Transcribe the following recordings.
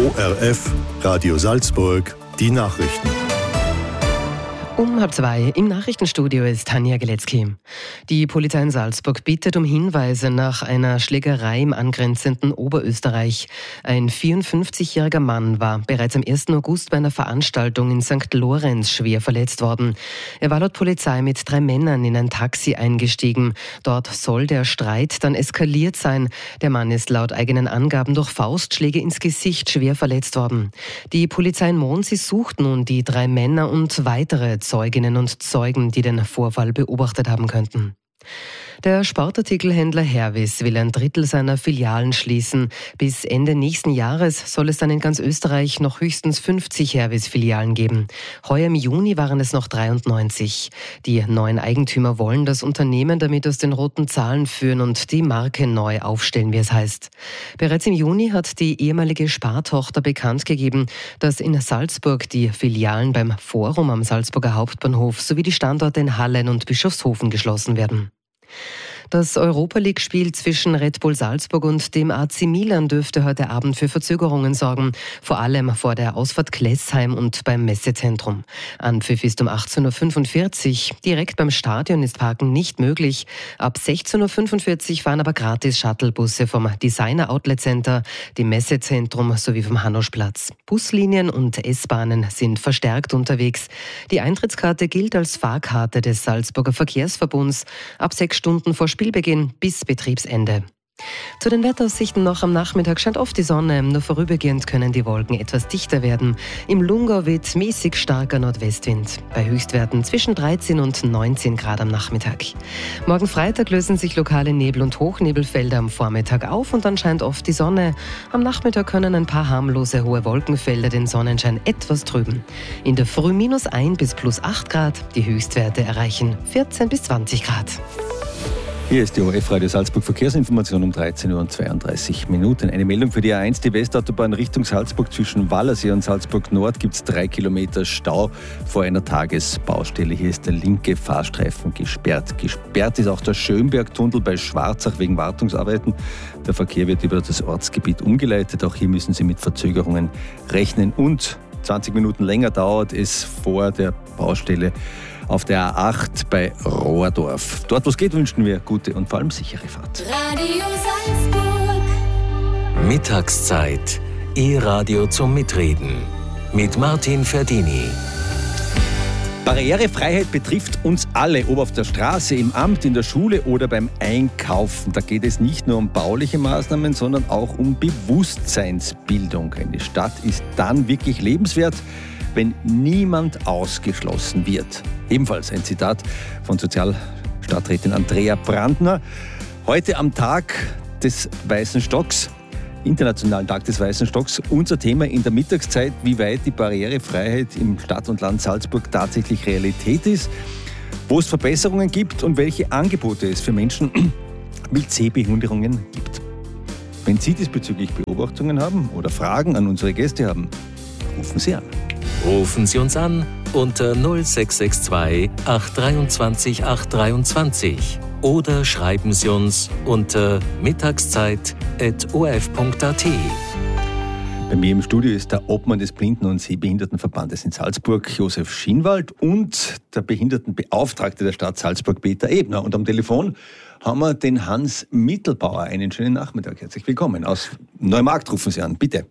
ORF, Radio Salzburg, die Nachrichten. Um 13:30 im Nachrichtenstudio ist Tanja Geletzky. Die Polizei in Salzburg bittet um Hinweise nach einer Schlägerei im angrenzenden Oberösterreich. Ein 54-jähriger Mann war bereits am 1. August bei einer Veranstaltung in St. Lorenz schwer verletzt worden. Er war laut Polizei mit 3 Männern in ein Taxi eingestiegen. Dort soll der Streit dann eskaliert sein. Der Mann ist laut eigenen Angaben durch Faustschläge ins Gesicht schwer verletzt worden. Die Polizei in Mondsee sucht nun die 3 Männer und weitere Zeuginnen und Zeugen, die den Vorfall beobachtet haben könnten. Der Sportartikelhändler Hervis will 1/3 seiner Filialen schließen. Bis Ende nächsten Jahres soll es dann in ganz Österreich noch höchstens 50 Hervis-Filialen geben. Heuer im Juni waren es noch 93. Die neuen Eigentümer wollen das Unternehmen damit aus den roten Zahlen führen und die Marke neu aufstellen, wie es heißt. Bereits im Juni hat die ehemalige Spartochter bekannt gegeben, dass in Salzburg die Filialen beim Forum am Salzburger Hauptbahnhof sowie die Standorte in Hallein und Bischofshofen geschlossen werden. Das Europa-League-Spiel zwischen Red Bull Salzburg und dem AC Milan dürfte heute Abend für Verzögerungen sorgen, vor allem vor der Ausfahrt Klessheim und beim Messezentrum. Anpfiff ist um 18:45 Uhr. Direkt beim Stadion ist Parken nicht möglich. Ab 16:45 Uhr fahren aber gratis Shuttlebusse vom Designer Outlet Center, dem Messezentrum sowie vom Hanuschplatz. Buslinien und S-Bahnen sind verstärkt unterwegs. Die Eintrittskarte gilt als Fahrkarte des Salzburger Verkehrsverbunds. Ab 6 Stunden vor Spielbeginn bis Betriebsende. Zu den Wetteraussichten noch: am Nachmittag scheint oft die Sonne, nur vorübergehend können die Wolken etwas dichter werden. Im Lungau weht mäßig starker Nordwestwind, bei Höchstwerten zwischen 13 und 19 Grad am Nachmittag. Morgen Freitag lösen sich lokale Nebel- und Hochnebelfelder am Vormittag auf und dann scheint oft die Sonne. Am Nachmittag können ein paar harmlose hohe Wolkenfelder den Sonnenschein etwas trüben. In der Früh -1 bis +8 Grad, die Höchstwerte erreichen 14 bis 20 Grad. Hier ist die ORF Radio Salzburg Verkehrsinformation um 13:32 Uhr. Eine Meldung für die A1, die Westautobahn Richtung Salzburg zwischen Wallersee und Salzburg Nord gibt es 3 Kilometer Stau vor einer Tagesbaustelle. Hier ist der linke Fahrstreifen gesperrt. Gesperrt ist auch der Schönbergtunnel bei Schwarzach wegen Wartungsarbeiten. Der Verkehr wird über das Ortsgebiet umgeleitet. Auch hier müssen Sie mit Verzögerungen rechnen. Und 20 Minuten länger dauert es vor der Baustelle auf der A8 bei Rohrdorf. Dort, wo es geht, wünschen wir gute und vor allem sichere Fahrt. Radio Salzburg. Mittagszeit. E-Radio zum Mitreden. Mit Martin Ferdini. Barrierefreiheit betrifft uns alle, ob auf der Straße, im Amt, in der Schule oder beim Einkaufen. Da geht es nicht nur um bauliche Maßnahmen, sondern auch um Bewusstseinsbildung. Eine Stadt ist dann wirklich lebenswert, wenn niemand ausgeschlossen wird. Ebenfalls ein Zitat von Sozialstadträtin Andrea Brandner. Heute am Tag des Weißen Stocks, Internationalen Tag des Weißen Stocks, unser Thema in der Mittagszeit, wie weit die Barrierefreiheit im Stadt und Land Salzburg tatsächlich Realität ist, wo es Verbesserungen gibt und welche Angebote es für Menschen mit Sehbehinderungen gibt. Wenn Sie diesbezüglich Beobachtungen haben oder Fragen an unsere Gäste haben, rufen Sie an. Rufen Sie uns an unter 0662 823 823 oder schreiben Sie uns unter mittagszeit@orf.at. Bei mir im Studio ist der Obmann des Blinden- und Sehbehindertenverbandes in Salzburg, Josef Schinwald, und der Behindertenbeauftragte der Stadt Salzburg, Peter Ebner. Und am Telefon haben wir den Hans Mittelbauer. Einen schönen Nachmittag. Herzlich willkommen. Aus Neumarkt rufen Sie an. Bitte.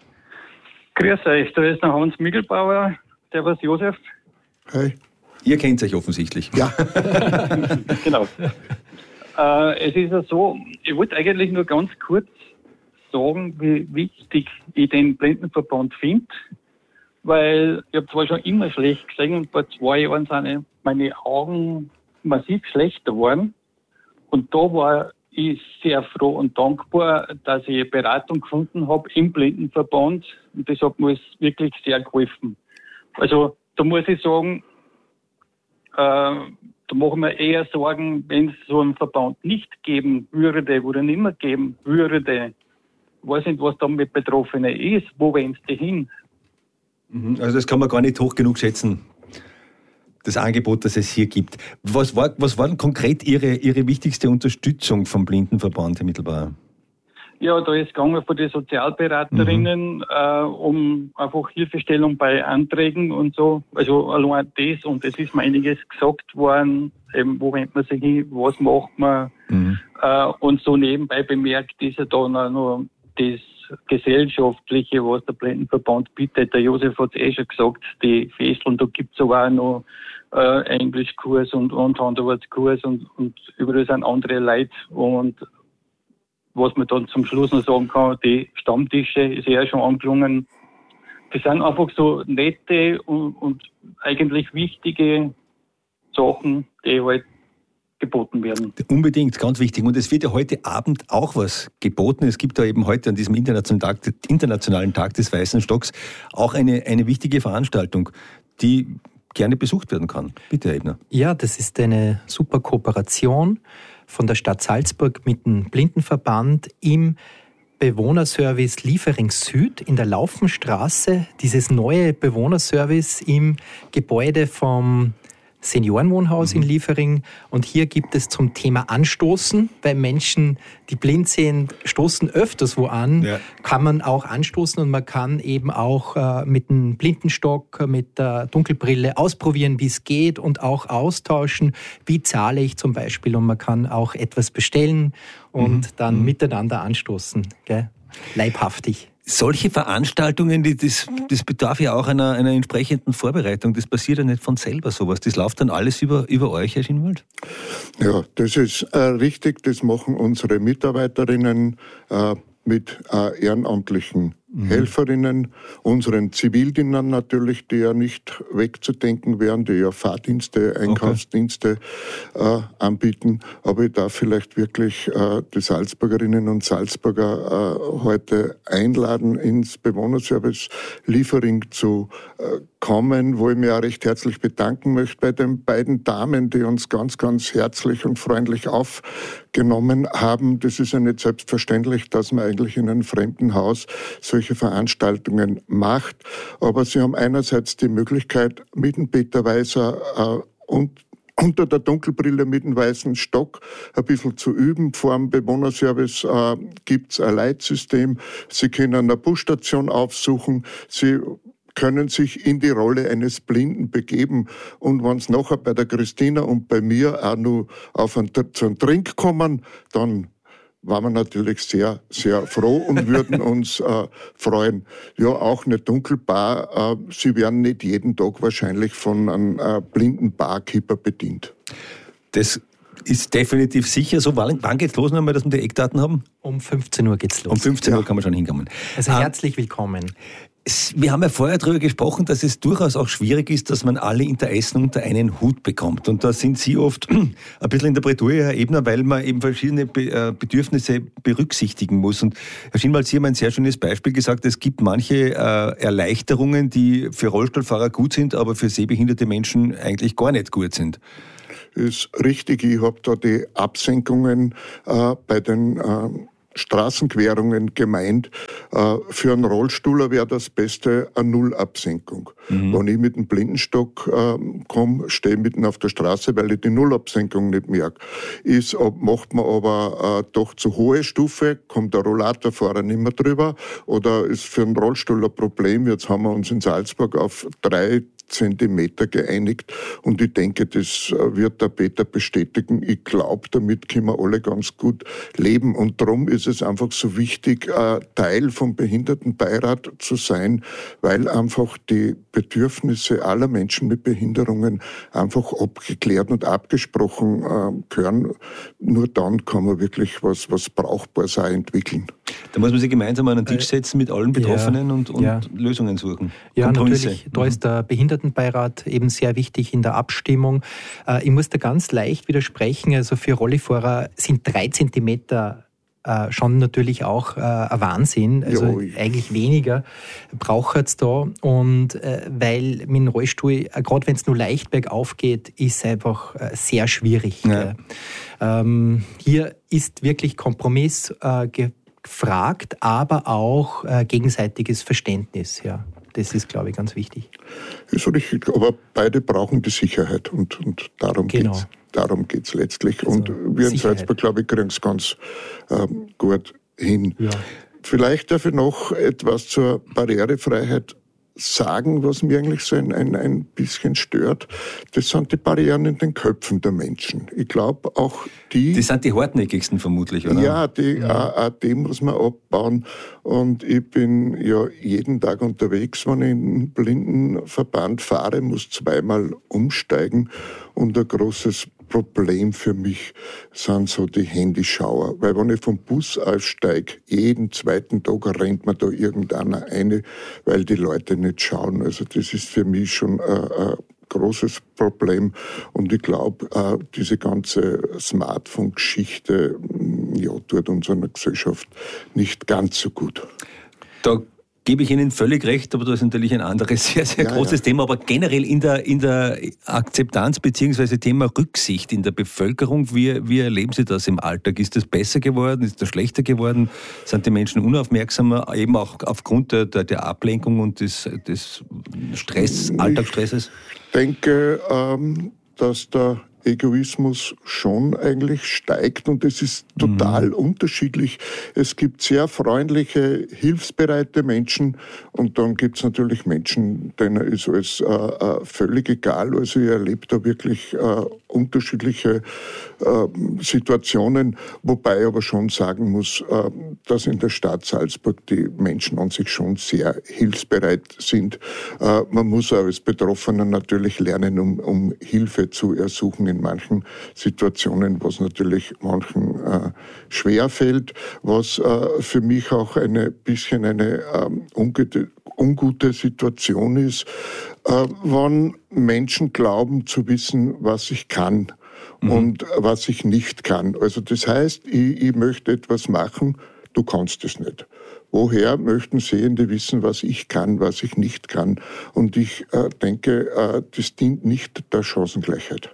Grüß euch, da ist der Hans Mittelbauer. Servus Josef. Hey. Ihr kennt euch offensichtlich. Ja. Genau. Es ist ja so, ich wollte eigentlich nur ganz kurz sagen, wie wichtig ich den Blindenverband finde, weil ich habe zwar schon immer schlecht gesehen und vor 2 Jahren sind meine Augen massiv schlechter geworden und da war ich sehr froh und dankbar, dass ich eine Beratung gefunden habe im Blindenverband und das hat mir wirklich sehr geholfen. Also da muss ich sagen, da machen wir eher Sorgen, wenn es so einen Verband nicht geben würde oder nicht mehr geben würde. Ich weiß nicht, was da mit Betroffenen ist. Wo wollen sie hin? Also das kann man gar nicht hoch genug schätzen, das Angebot, das es hier gibt. Was war denn konkret Ihre wichtigste Unterstützung vom Blindenverband, Herr Mittelbauer? Ja, da ist gegangen von den Sozialberaterinnen um einfach Hilfestellung bei Anträgen und so. Also allein das, und es ist mir einiges gesagt worden, eben, wo wendet man sich hin, was macht man. Und so nebenbei bemerkt ist ja da noch das Gesellschaftliche, was der Blindenverband bietet. Der Josef hat es schon gesagt, die Festeln, da gibt es aber auch noch Englischkurs und Handarbeitkurs und überall sind andere Leute. Und was man dann zum Schluss noch sagen kann, die Stammtische ist ja schon angelungen. Das sind einfach so nette und eigentlich wichtige Sachen, die halt geboten werden. Unbedingt, ganz wichtig. Und es wird ja heute Abend auch was geboten. Es gibt da eben heute an diesem internationalen Tag des Weißen Stocks auch eine wichtige Veranstaltung, die gerne besucht werden kann. Bitte, Herr Ebner. Ja, das ist eine super Kooperation von der Stadt Salzburg mit dem Blindenverband im Bewohnerservice Liefering Süd in der Laufenstraße. Dieses neue Bewohnerservice im Gebäude vom Seniorenwohnhaus in Liefering. Und hier gibt es zum Thema Anstoßen, weil Menschen, die blind sind, stoßen öfters wo an, kann man auch anstoßen und man kann eben auch mit einem Blindenstock, mit der Dunkelbrille ausprobieren, wie es geht und auch austauschen, wie zahle ich zum Beispiel, und man kann auch etwas bestellen und dann miteinander anstoßen, gell? Leibhaftig. Solche Veranstaltungen, das bedarf ja auch einer entsprechenden Vorbereitung. Das passiert ja nicht von selber sowas. Das läuft dann alles über euch, Herr Schinwald? Ja, das ist richtig. Das machen unsere Mitarbeiterinnen mit ehrenamtlichen Helferinnen, unseren Zivildienern natürlich, die ja nicht wegzudenken wären, die ja Fahrdienste, Einkaufsdienste anbieten. Aber ich darf vielleicht wirklich die Salzburgerinnen und Salzburger heute einladen, ins Bewohnerservice Liefering zu kommen, wo ich mich auch recht herzlich bedanken möchte bei den beiden Damen, die uns ganz, ganz herzlich und freundlich aufgenommen haben. Das ist ja nicht selbstverständlich, dass man eigentlich in einem fremden Haus solche Veranstaltungen macht. Aber sie haben einerseits die Möglichkeit, mit dem Peter Weiser und unter der Dunkelbrille mit dem weißen Stock ein bisschen zu üben. Vor dem Bewohnerservice gibt's ein Leitsystem. Sie können eine Busstation aufsuchen. Sie können sich in die Rolle eines Blinden begeben. Und wenn es nachher bei der Christina und bei mir auch nur zu einem Trink kommen, dann waren wir natürlich sehr, sehr froh und würden uns freuen. Ja, auch eine Dunkelbar. Sie werden nicht jeden Tag wahrscheinlich von einem blinden Barkeeper bedient. Das ist definitiv sicher so. Wann geht's los, wenn wir das mit den Eckdaten haben? Um 15 Uhr geht's los. Um 15 Uhr kann man schon hinkommen. Also herzlich willkommen. Wir haben ja vorher darüber gesprochen, dass es durchaus auch schwierig ist, dass man alle Interessen unter einen Hut bekommt. Und da sind Sie oft ein bisschen in der Bredouille, Herr Ebner, weil man eben verschiedene Bedürfnisse berücksichtigen muss. Und Herr Schinwald, Sie haben ein sehr schönes Beispiel gesagt, es gibt manche Erleichterungen, die für Rollstuhlfahrer gut sind, aber für sehbehinderte Menschen eigentlich gar nicht gut sind. Ist richtig, ich habe da die Absenkungen bei den Straßenquerungen gemeint. Für einen Rollstuhler wäre das Beste eine Nullabsenkung. Wenn ich mit dem Blindenstock komme, stehe mitten auf der Straße, weil ich die Nullabsenkung nicht merke. Macht man aber doch zu hohe Stufe, kommt der Rollatorfahrer nicht mehr drüber, oder ist für einen Rollstuhl ein Problem. Jetzt haben wir uns in Salzburg auf 3 Zentimeter geeinigt, und ich denke, das wird der Peter bestätigen. Ich glaube, damit können wir alle ganz gut leben, und darum ist es einfach so wichtig, Teil vom Behindertenbeirat zu sein, weil einfach die Bedürfnisse aller Menschen mit Behinderungen einfach abgeklärt und abgesprochen gehören. Nur dann kann man wirklich was Brauchbares auch entwickeln. Da muss man sich gemeinsam an einen Tisch setzen mit allen Betroffenen und Lösungen suchen. Ja, natürlich. Da ist der Behindertenbeirat eben sehr wichtig in der Abstimmung. Ich muss da ganz leicht widersprechen. Also für Rollifahrer sind 3 Zentimeter schon natürlich auch ein Wahnsinn. Also eigentlich weniger braucht es da. Und weil mit dem Rollstuhl, gerade wenn es nur leicht bergauf geht, ist es einfach sehr schwierig. Ja. Hier ist wirklich Kompromiss gefragt, aber auch gegenseitiges Verständnis. Ja. Das ist, glaube ich, ganz wichtig. Ist richtig, aber beide brauchen die Sicherheit, und darum geht's. Darum geht's letztlich. Also und wir in Salzburg, glaube ich, kriegen es ganz gut hin. Ja. Vielleicht darf ich noch etwas zur Barrierefreiheit sagen, was mir eigentlich so ein bisschen stört. Das sind die Barrieren in den Köpfen der Menschen. Ich glaube auch die... Die sind die hartnäckigsten vermutlich, oder? Ja, die muss man abbauen. Und ich bin ja jeden Tag unterwegs, wenn ich in den Blindenverband fahre, muss zweimal umsteigen. Und ein großes Problem für mich sind so die Handyschauer. Weil wenn ich vom Bus aussteige, jeden zweiten Tag rennt mir da irgendeiner eine, weil die Leute nicht schauen. Also das ist für mich schon ein großes Problem. Und ich glaube, diese ganze Smartphone-Geschichte tut unserer Gesellschaft nicht ganz so gut. Da gebe ich Ihnen völlig recht, aber das ist natürlich ein anderes, sehr, sehr großes Thema. Aber generell in der Akzeptanz bzw. Thema Rücksicht in der Bevölkerung, wie erleben Sie das im Alltag? Ist das besser geworden? Ist das schlechter geworden? Sind die Menschen unaufmerksamer, eben auch aufgrund der Ablenkung und des Stress, Alltagsstresses? Ich denke, dass der Egoismus schon eigentlich steigt und es ist total unterschiedlich. Es gibt sehr freundliche, hilfsbereite Menschen und dann gibt es natürlich Menschen, denen ist alles völlig egal. Also ich erlebe da wirklich unterschiedliche Situationen, wobei ich aber schon sagen muss, dass in der Stadt Salzburg die Menschen an sich schon sehr hilfsbereit sind. Man muss auch als Betroffener natürlich lernen, um Hilfe zu ersuchen in manchen Situationen, was natürlich manchen schwer fällt, was für mich auch ein bisschen eine ungute Situation ist, wenn Menschen glauben zu wissen, was ich kann und was ich nicht kann. Also das heißt, ich möchte etwas machen, du kannst es nicht. Woher möchten Sehende wissen, was ich kann, was ich nicht kann? Und ich denke, das dient nicht der Chancengleichheit.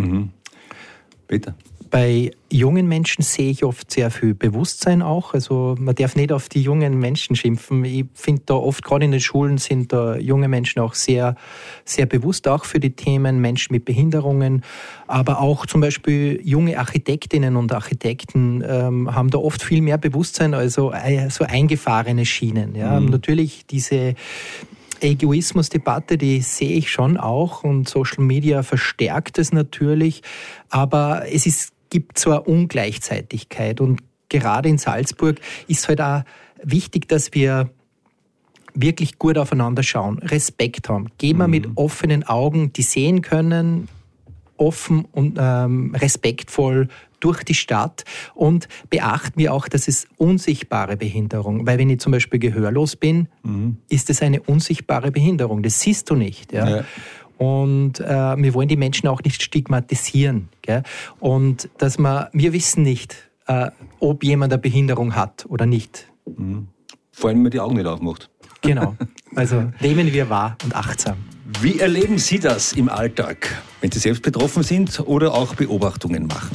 Peter? Bei jungen Menschen sehe ich oft sehr viel Bewusstsein auch. Also man darf nicht auf die jungen Menschen schimpfen. Ich finde da oft, gerade in den Schulen, sind da junge Menschen auch sehr, sehr bewusst auch für die Themen Menschen mit Behinderungen. Aber auch zum Beispiel junge Architektinnen und Architekten haben da oft viel mehr Bewusstsein, also so eingefahrene Schienen. Ja. Natürlich diese Egoismusdebatte, die sehe ich schon auch und Social Media verstärkt es natürlich, aber es gibt so eine Ungleichzeitigkeit und gerade in Salzburg ist halt auch wichtig, dass wir wirklich gut aufeinander schauen, Respekt haben, gehen wir mit offenen Augen, die sehen können, offen und respektvoll durch die Stadt und beachten wir auch, dass es unsichtbare Behinderung, weil wenn ich zum Beispiel gehörlos bin, ist es eine unsichtbare Behinderung, das siehst du nicht. Ja. Und wir wollen die Menschen auch nicht stigmatisieren. Gell? Und dass wir wissen nicht, ob jemand eine Behinderung hat oder nicht. Vor allem, wenn man die Augen nicht aufmacht. Genau, also nehmen wir wahr und achtsam. Wie erleben Sie das im Alltag, wenn Sie selbst betroffen sind oder auch Beobachtungen machen?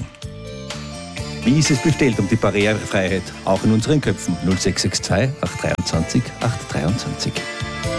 Wie ist es bestellt um die Barrierefreiheit, auch in unseren Köpfen? 0662 823 823.